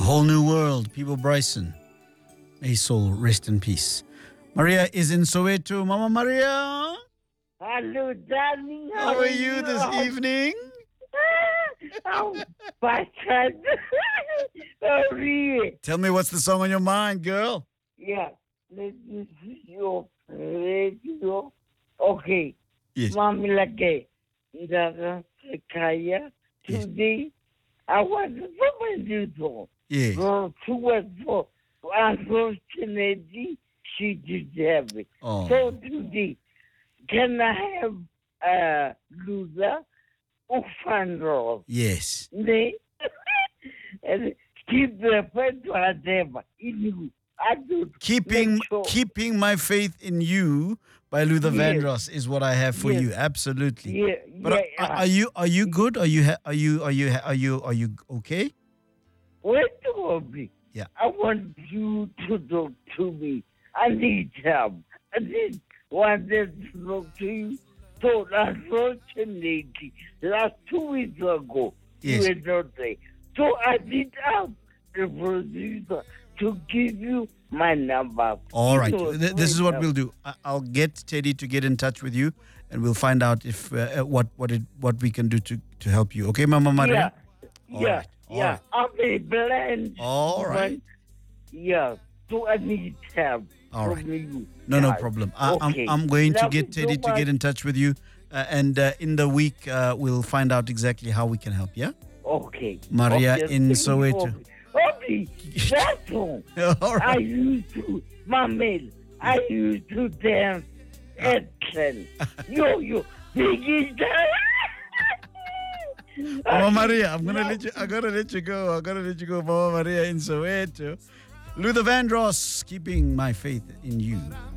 Whole New World, People Bryson. May his soul rest in peace. Maria is in Soweto. Mama Maria, Hello, darling. how are you this evening? Oh, bastard. Oh, really? Tell me what's the song on your mind, girl? Yeah. This is your radio. Okay. Yes. Mamilake. Kaya. Yes. Today, I want to do Yes. go to work for. Unfortunately, she did have it. Oh. So today, can I have Luther Ufandro? Yes. Ne? And keep the pet whatever in you. I do. Keeping my faith in you by Luther Yes. Vandross is what I have for Yes. you. Absolutely. Yeah, But yeah. are you good? Are you okay? Wait to me. Yeah. I want you to talk to me. I need help. I didn't want to talk to you. So unfortunately, last 2 weeks ago, Yes. you were not there. So I did ask the producer to give you my number. All right. So, This is what we'll do. I'll get Teddy to get in touch with you, and we'll find out if what we can do to help you. Okay, Mama Maria? All Yeah, right, all yeah. right. I'm a blind. All right. Yeah. So I need help. All from right. you. No Yeah. problem. Okay. I'm going to Love get you Teddy so to get much. in touch with you, and in the week we'll find out exactly how we can help. Yeah. Okay. Maria Okay, in thank you. Soweto. Okay, that song. All I right. used to, Mamel, I used to dance excellent. Yo, big Mama Maria, I'm gonna let you. I gotta let you go. Mama Maria in Soweto. Luther Vandross, keeping my faith in you.